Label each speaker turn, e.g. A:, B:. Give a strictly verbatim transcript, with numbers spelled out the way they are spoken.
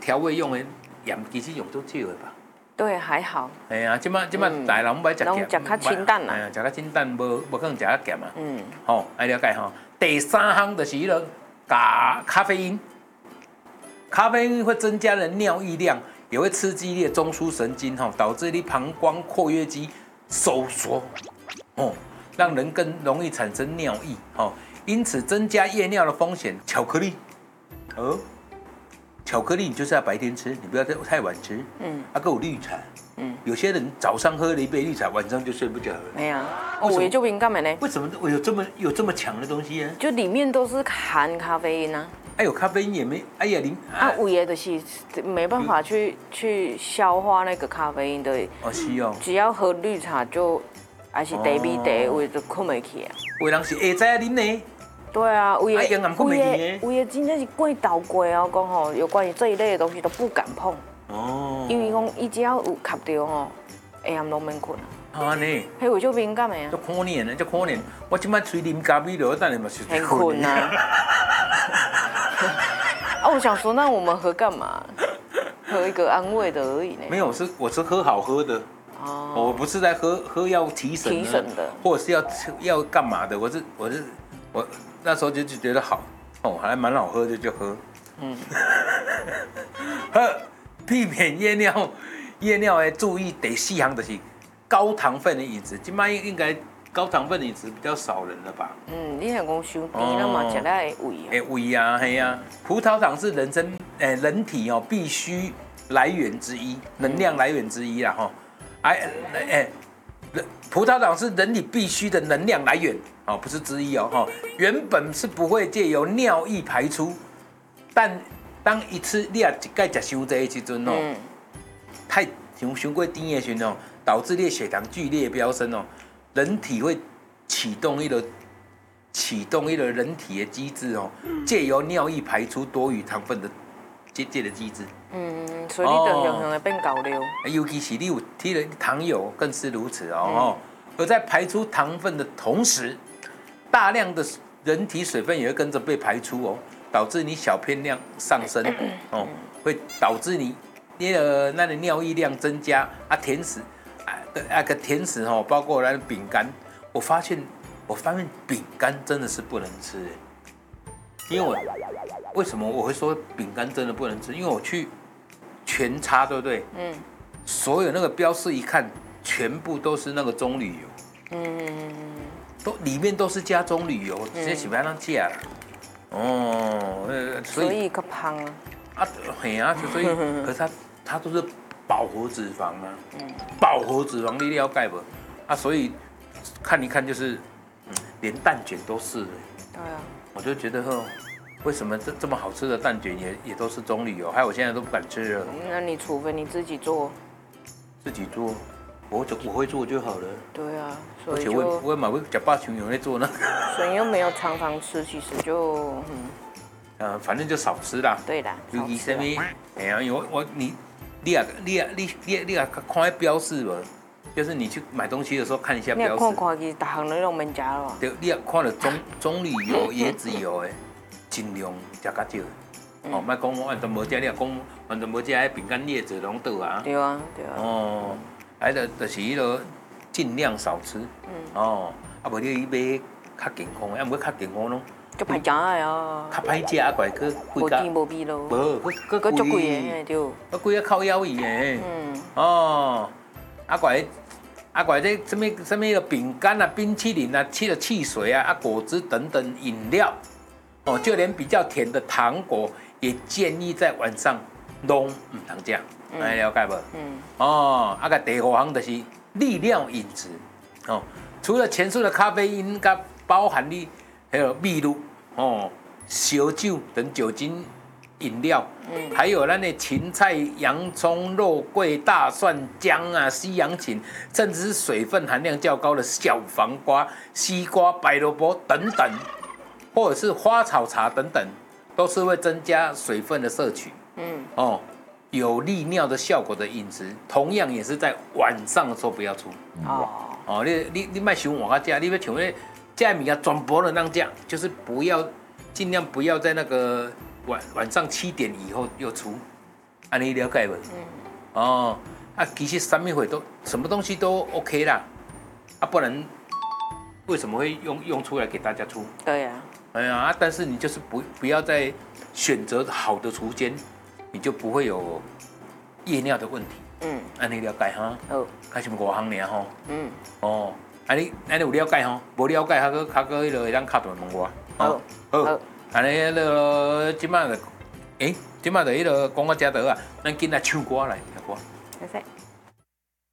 A: 调味用的盐其实用足少的吧？
B: 对，还好。
A: 哎呀，即摆即摆大人拢不爱食咸，
B: 拢食较清淡啦。
A: 哎呀，食较清淡，无无可能食较咸啊。
B: 嗯。
A: 吼，爱了解吼。第三项就是迄个咖咖啡因，咖啡因会增加人尿液量，也会刺激你的中枢神经，吼，导致你膀胱括约肌收缩，哦，让人更容易产生尿意，哦，因此增加夜尿的风险。巧克力，哦，巧克力你就是要白天吃，你不要太晚吃。嗯，啊，还有绿茶。嗯，有些人早上喝了一杯绿茶，晚上就睡不着了。
B: 没有，哦，我也就敏感的呢。
A: 为什么我有这么有这么强的东西呢？
B: 就里面都是含咖啡因啊。
A: 哎呦，咖啡因也没，哎呀，你
B: 啊，胃的就是没办法去去消化那个咖啡因的。
A: 哦，是哦。
B: 只要喝绿茶就，还是茶米茶，胃就困不起啊。
A: 有人是下早啉呢。
B: 对啊，胃的
A: 胃的
B: 胃的真正是过倒过啊！我讲吼，有关于这一类的东西都不敢碰。哦。因为讲，伊只要有吸到吼，下暗拢免困啊。
A: 啊呢。
B: 迄有就敏感的啊。
A: 足可怜的，足可怜。我即摆吹啉咖啡了，等下嘛是
B: 很困啊。啊，我想说，那我们喝干嘛？喝一个安慰的而已呢。
A: 没有，是我是喝好喝的。哦。我不是在喝喝要提神。
B: 提神的。
A: 或者是要要干嘛的？我是我是我那时候就就觉得好，哦，还蛮好喝的就喝。嗯。喝，避免夜尿，夜尿的注意第四项就是高糖分的饮食。今麦应该高糖分的饮食比较少人了吧？
B: 嗯，你若讲伤甜了嘛，食了会胃啊。
A: 会胃啊，嘿啊。葡萄糖是人生诶、欸、人体哦必须来源之一，能量来源之一啦哈。哎哎，葡萄糖是人体必须的能量来源哦，不是之一哦哈。原本是不会借由尿液排出，但当一次你啊一盖食伤济的时阵哦，嗯、太伤伤过甜的时阵哦，导致你的血糖剧烈飙升哦，人体会启动一个启动一个人体的机制哦，借由尿液排出多余糖分的这这个机制。
B: 嗯，所以你就常常会变高尿。
A: 尤其是你有贴了糖友更是如此哦。嗯、而在排出糖分的同时，大量的人体水分也会跟着被排出哦，导致你小便量上升哦，会导致你那个那个尿液量增加啊，甜食啊那个甜食哦，包括那个饼干，我发现我发现饼干真的是不能吃，因为我为什么我会说饼干真的不能吃？因为我去全差，对不对？嗯。所有那个标示一看，全部都是那个棕榈油。嗯。都里面都是加棕榈油，直接喜欢让加了。哦，
B: 所以。所以可胖啊。
A: 啊，嘿啊，所以可是它它都是饱和脂肪啊。嗯。饱和脂肪你了解不？啊，所以看一看就是，嗯，连蛋卷都是。
B: 对啊。
A: 我就觉得哦。为什么这这么好吃的蛋卷也也都是棕榈油？害我现在都不敢吃了。
B: 那你除非你自己做，
A: 自己做，我我会做就好了。
B: 对啊，所
A: 以而且我我买会假霸群有在做呢。
B: 所以又没有常常吃，其实就嗯，
A: 呃，反正就少吃啦。
B: 对啦，
A: 尤其什么，哎呀，因为我我你你啊你啊你你你啊看标示吧。就是你去买东西的时候看一下标示。
B: 你看看，其实大行你都免吃了。
A: 对，你啊看了棕棕榈油、椰子油的。尽量食较少，哦，莫讲完全无食，你若讲完全无食，迄饼干叶子拢倒啊。
B: 对啊，对啊。
A: 哦，还就就是迄个尽量少吃。嗯。哦，啊无你买较健康的，啊无较健康咯。
B: 较歹食的啊。
A: 较歹食啊，怪去
B: 贵价。无甜无味咯。
A: 无，佮佮
B: 足贵的对。
A: 佮贵啊靠腰伊的。嗯。哦，啊怪。啊，怪这什么什么个饼干啊、冰淇淋啊、汽的汽水啊、啊果汁等等饮料。哦，就连比较甜的糖果也建议在晚上拢唔通食，哎，了解不？嗯。哦，啊个第五项就是利尿饮食。哦，除了前述的咖啡因，甲包含你还有秘鲁、哦烧酒等酒精饮料，嗯，还有咱的芹菜、洋葱、肉桂、大蒜、姜啊、西洋芹，甚至是水分含量较高的小黄瓜、西瓜、白萝卜等等。或者是花草茶等等，都是会增加水分的摄取，嗯，哦，有利尿的效果的饮食，同样也是在晚上的时候不要出，哦，哦，你你你卖想晚下食，你要像那这物件全部都能食，就是不要尽量不要在那个晚晚上七点以后又出， 安尼了解无？嗯。哦，啊，其实什么会都什么东西都 OK 啦，啊，不然为什么会用用出来给大家出？
B: 对呀、
A: 啊。哎呀，啊，但是你就是不不要再选择好的除间，你就不会有夜尿的问题。嗯。安尼了解哈？好。开始五行尔吼。嗯。哦。安尼安尼有了解吼？无了解，还个还个迄个会当敲电话问我。好。好。安尼迄个即摆就，诶，即摆就迄个讲到遮倒啊，咱紧来唱歌来，唱歌。